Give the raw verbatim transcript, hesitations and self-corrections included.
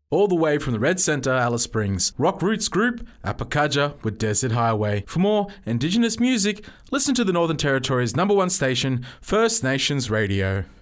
All the way from the Red Centre, Alice Springs. Rock Roots Group, Apakaja with Desert Highway. For more Indigenous music, listen to the Northern Territory's number one station, First Nations Radio.